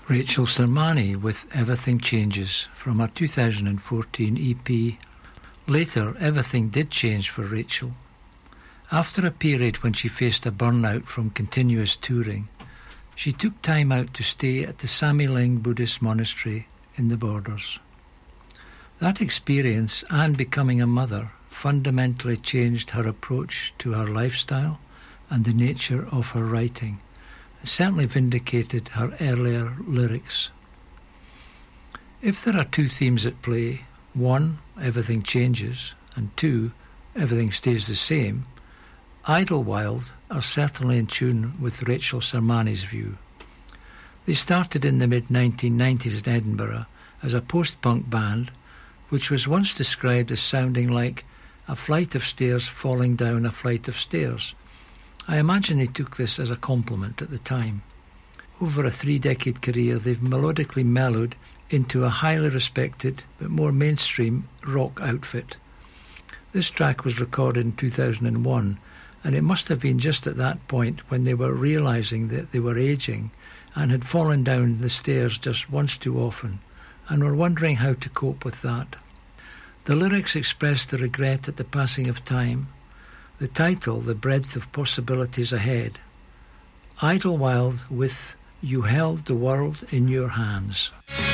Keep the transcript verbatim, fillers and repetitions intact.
Rachel Sermani with Everything Changes from her two thousand fourteen E P. Later, everything did change for Rachel. After a period when she faced a burnout from continuous touring, she took time out to stay at the Samiling Buddhist Monastery in the Borders. That experience and becoming a mother fundamentally changed her approach to her lifestyle and the nature of her writing. It certainly vindicated her earlier lyrics. If there are two themes at play, one, everything changes, and two, everything stays the same, Idlewild are certainly in tune with Rachel Sermani's view. They started in the mid nineteen nineties in Edinburgh as a post-punk band, which was once described as sounding like a flight of stairs falling down a flight of stairs. I imagine they took this as a compliment at the time. Over a three-decade career, they've melodically mellowed into a highly respected but more mainstream rock outfit. This track was recorded in two thousand one, and it must have been just at that point when they were realising that they were ageing and had fallen down the stairs just once too often, and were wondering how to cope with that. The lyrics expressed the regret at the passing of time, the title, the breadth of possibilities ahead. Idlewild with You Held the World in Your Hands.